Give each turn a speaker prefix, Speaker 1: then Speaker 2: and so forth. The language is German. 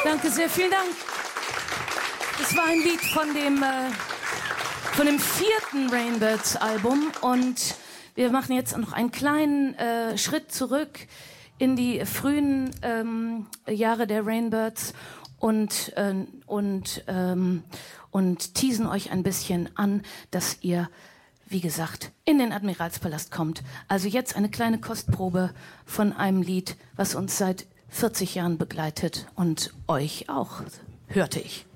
Speaker 1: Danke sehr, vielen Dank. Das war ein Lied von dem 4. Rainbirds-Album und wir machen jetzt noch einen kleinen Schritt zurück in die frühen Jahre der Rainbirds und teasen euch ein bisschen an, dass ihr, wie gesagt, in den Admiralspalast kommt. Also jetzt eine kleine Kostprobe von einem Lied, was uns seit 40 Jahren begleitet und euch auch, hörte ich.